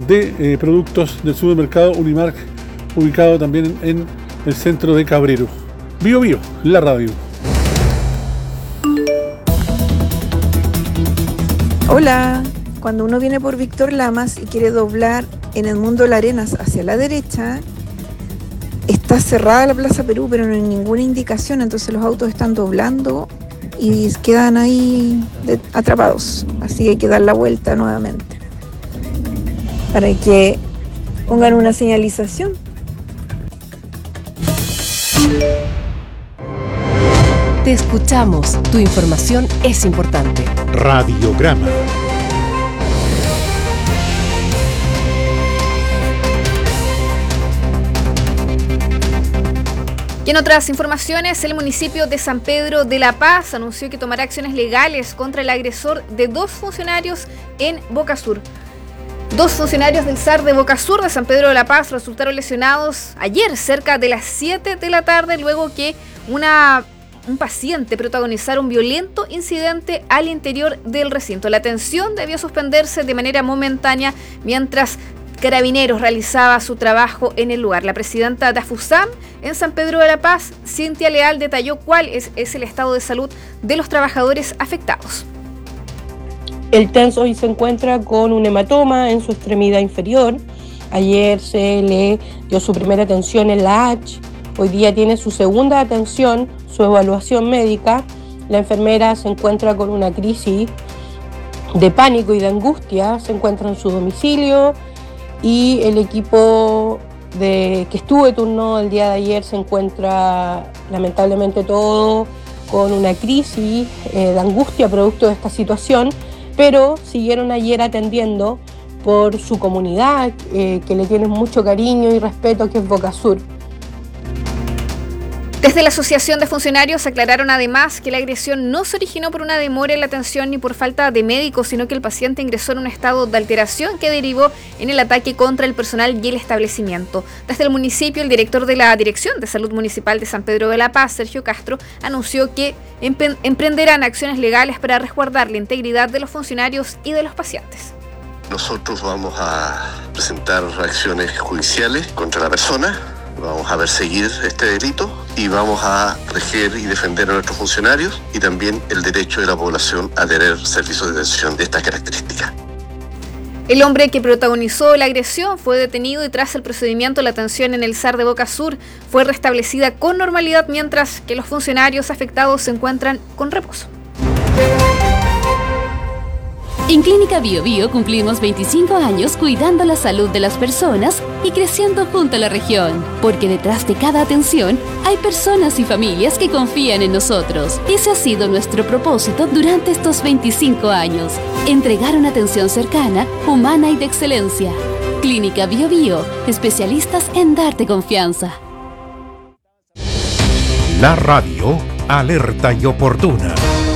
de productos del supermercado Unimark, ubicado también en el centro de Cabrero. Bio Bio, la radio. Hola, cuando uno viene por Víctor Lamas y quiere doblar en Edmundo Las Arenas hacia la derecha, está cerrada la Plaza Perú, pero no hay ninguna indicación, entonces los autos están doblando y quedan ahí atrapados, así que hay que dar la vuelta nuevamente para que pongan una señalización. Te escuchamos, tu información es importante. Radiograma. Y en otras informaciones, el municipio de San Pedro de la Paz anunció que tomará acciones legales contra el agresor de 2 funcionarios en Boca Sur. 2 funcionarios del SAR de Boca Sur de San Pedro de la Paz resultaron lesionados ayer cerca de las 7 de la tarde luego que un paciente protagonizara un violento incidente al interior del recinto. La atención debió suspenderse de manera momentánea mientras Carabineros realizaba su trabajo en el lugar. La presidenta de AFUSAM en San Pedro de la Paz, Cintia Leal, detalló cuál es el estado de salud de los trabajadores afectados. El TENS hoy se encuentra con un hematoma en su extremidad inferior. Ayer se le dio su primera atención en la H. Hoy día tiene su segunda atención, su evaluación médica. La enfermera se encuentra con una crisis de pánico y de angustia. Se encuentra en su domicilio y el equipo que estuvo de turno el día de ayer se encuentra lamentablemente todo con una crisis de angustia producto de esta situación, pero siguieron ayer atendiendo por su comunidad, que le tienen mucho cariño y respeto, que es Boca Sur. Desde la Asociación de Funcionarios aclararon además que la agresión no se originó por una demora en la atención ni por falta de médicos, sino que el paciente ingresó en un estado de alteración que derivó en el ataque contra el personal y el establecimiento. Desde el municipio, el director de la Dirección de Salud Municipal de San Pedro de la Paz, Sergio Castro, anunció que emprenderán acciones legales para resguardar la integridad de los funcionarios y de los pacientes. Nosotros vamos a presentar acciones judiciales contra la persona. Vamos a perseguir este delito y vamos a proteger y defender a nuestros funcionarios y también el derecho de la población a tener servicios de atención de estas características. El hombre que protagonizó la agresión fue detenido y tras el procedimiento la atención en el SAR de Boca Sur fue restablecida con normalidad, mientras que los funcionarios afectados se encuentran con reposo. En Clínica Bio Bio cumplimos 25 años cuidando la salud de las personas y creciendo junto a la región, porque detrás de cada atención hay personas y familias que confían en nosotros. Ese ha sido nuestro propósito durante estos 25 años, entregar una atención cercana, humana y de excelencia. Clínica Bio Bio, especialistas en darte confianza. La radio, alerta y oportuna.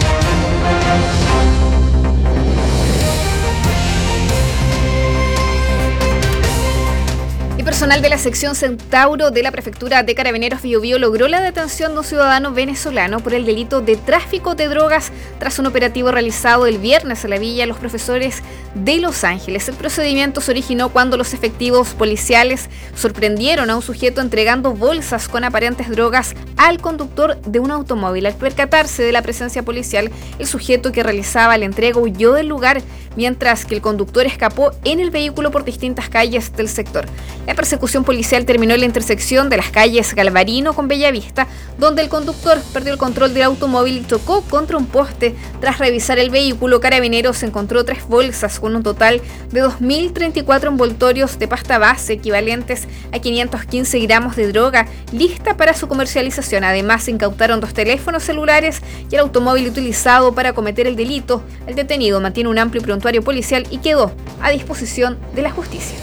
Personal de la sección Centauro de la Prefectura de Carabineros Biobío logró la detención de un ciudadano venezolano por el delito de tráfico de drogas tras un operativo realizado el viernes en la Villa Los Profesores de Los Ángeles. El procedimiento se originó cuando los efectivos policiales sorprendieron a un sujeto entregando bolsas con aparentes drogas al conductor de un automóvil. Al percatarse de la presencia policial, el sujeto que realizaba la entrega huyó del lugar, mientras que el conductor escapó en el vehículo por distintas calles del sector. La persecución policial terminó en la intersección de las calles Galvarino con Bellavista, donde el conductor perdió el control del automóvil y chocó contra un poste. Tras revisar el vehículo, Carabineros encontró 3 bolsas con un total de 2.034 envoltorios de pasta base equivalentes a 515 gramos de droga lista para su comercialización. Además, se incautaron 2 teléfonos celulares y el automóvil utilizado para cometer el delito. El detenido mantiene un amplio prontuario policial y quedó a disposición de la justicia.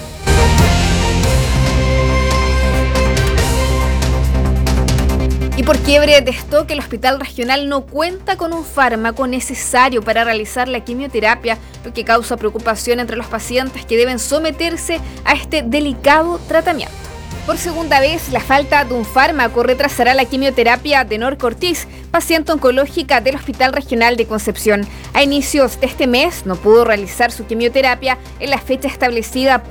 Y por quiebre de stock, el Hospital Regional no cuenta con un fármaco necesario para realizar la quimioterapia, lo que causa preocupación entre los pacientes que deben someterse a este delicado tratamiento. Por segunda vez, la falta de un fármaco retrasará la quimioterapia de Norca Ortiz, paciente oncológica del Hospital Regional de Concepción. A inicios de este mes no pudo realizar su quimioterapia en la fecha establecida